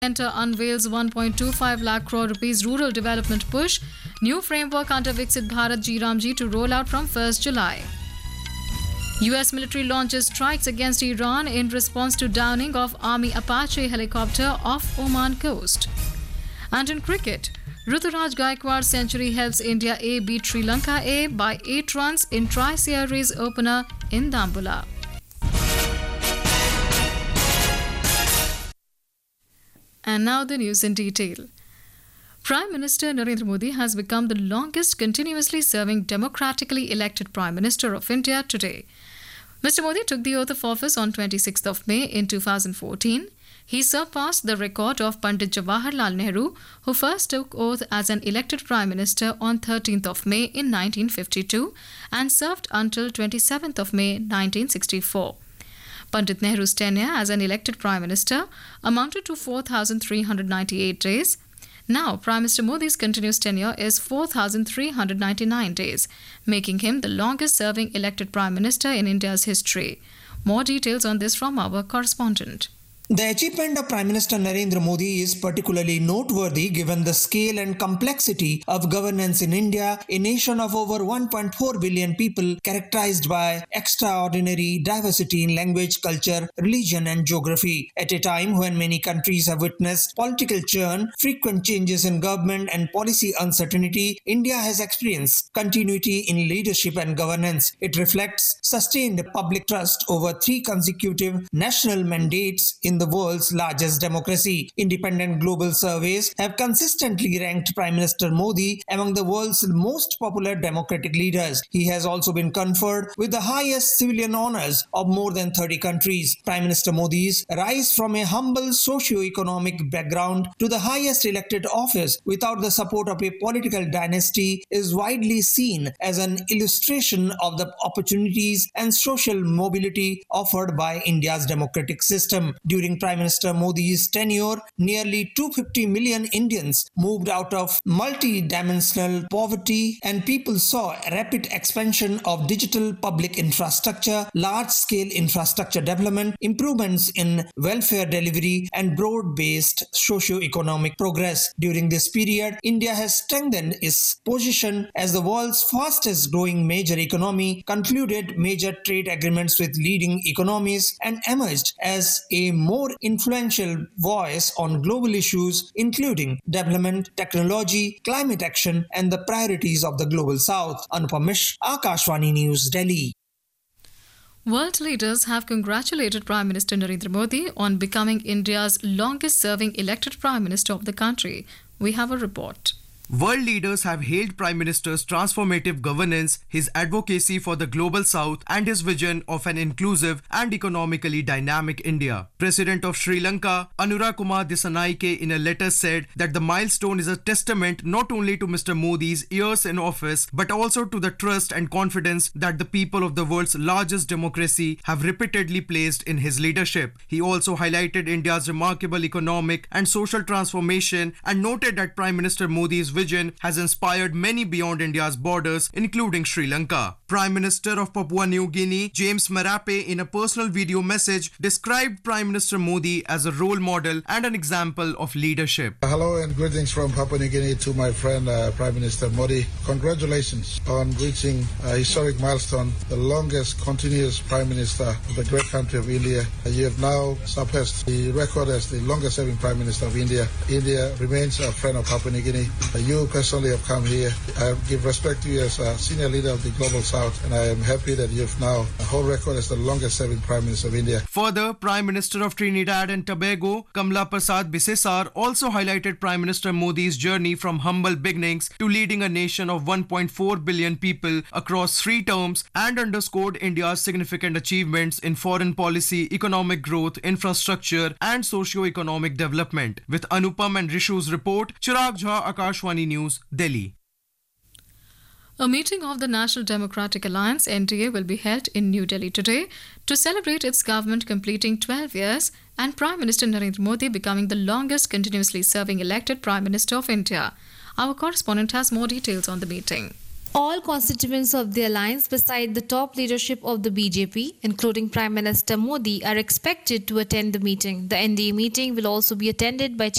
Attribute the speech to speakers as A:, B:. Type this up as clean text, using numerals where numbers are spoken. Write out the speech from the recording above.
A: Center unveils 1.25 lakh crore rupees rural development push. New framework under Viksit Bharat GRAMji to roll out from 1st July. US military launches strikes against Iran in response to downing of Army Apache helicopter off Oman coast. And in cricket, Ruturaj Gaikwad's century helps India A beat Sri Lanka A by 8 runs in Tri-Series opener in Dambula. And now the news in detail. Prime Minister Narendra Modi has become the longest continuously serving democratically elected Prime Minister of India today. Mr. Modi took the oath of office on 26th of May in 2014. He surpassed the record of Pandit Jawaharlal Nehru, who first took oath as an elected Prime Minister on 13th of May in 1952 and served until 27th of May 1964. Pandit Nehru's tenure as an elected Prime Minister amounted to 4,398 days. Now, Prime Minister Modi's continuous tenure is 4,399 days, making him the longest serving elected Prime Minister in India's history. More details on this from our correspondent.
B: The achievement of Prime Minister Narendra Modi is particularly noteworthy given the scale and complexity of governance in India, a nation of over 1.4 billion people characterized by extraordinary diversity in language, culture, religion and geography. At a time when many countries have witnessed political churn, frequent changes in government and policy uncertainty, India has experienced continuity in leadership and governance. It reflects sustained public trust over 3 consecutive national mandates in the world's largest democracy. Independent global surveys have consistently ranked Prime Minister Modi among the world's most popular democratic leaders. He has also been conferred with the highest civilian honors of more than 30 countries. Prime Minister Modi's rise from a humble socio-economic background to the highest elected office without the support of a political dynasty is widely seen as an illustration of the opportunities and social mobility offered by India's democratic system. During Prime Minister Modi's tenure, nearly 250 million Indians moved out of multi-dimensional poverty and people saw a rapid expansion of digital public infrastructure, large-scale infrastructure development, improvements in welfare delivery and broad-based socio-economic progress. During this period, India has strengthened its position as the world's fastest growing major economy, concluded major trade agreements with leading economies and emerged as a more influential voice on global issues including development, technology, climate action and the priorities of the global south. Anupam Mishra, Akashvani News, Delhi.
A: World leaders have congratulated Prime Minister Narendra Modi on becoming India's longest serving elected Prime Minister of the country. We have a report.
C: World leaders have hailed Prime Minister's transformative governance, his advocacy for the global south and his vision of an inclusive and economically dynamic India. President of Sri Lanka, Anura Kumar Dissanayake, in a letter said that the milestone is a testament not only to Mr. Modi's years in office but also to the trust and confidence that the people of the world's largest democracy have repeatedly placed in his leadership. He also highlighted India's remarkable economic and social transformation and noted that Prime Minister Modi's vision has inspired many beyond India's borders, including Sri Lanka. Prime Minister of Papua New Guinea, James Marape, in a personal video message, described Prime Minister Modi as a role model and an example of leadership.
D: Hello and greetings from Papua New Guinea to my friend Prime Minister Modi. Congratulations on reaching a historic milestone, the longest continuous Prime Minister of the great country of India. You have now surpassed the record as the longest serving Prime Minister of India. India remains a friend of Papua New Guinea. You personally have come here. I give respect to you as a senior leader of the Global South, and I am happy that you have now a whole record as the longest serving Prime Minister of India.
C: Further, Prime Minister of Trinidad and Tobago, Kamla Prasad Bisesar, also highlighted Prime Minister Modi's journey from humble beginnings to leading a nation of 1.4 billion people across 3 terms and underscored India's significant achievements in foreign policy, economic growth, infrastructure and socio-economic development. With Anupam and Rishu's report, Chirag Jha, Akashvani News, Delhi.
A: A meeting of the National Democratic Alliance (NDA) will be held in New Delhi today to celebrate its government completing 12 years and Prime Minister Narendra Modi becoming the longest continuously serving elected Prime Minister of India. Our correspondent has more details on the meeting.
E: All constituents of the alliance beside the top leadership of the BJP, including Prime Minister Modi, are expected to attend the meeting. The NDA meeting will also be attended by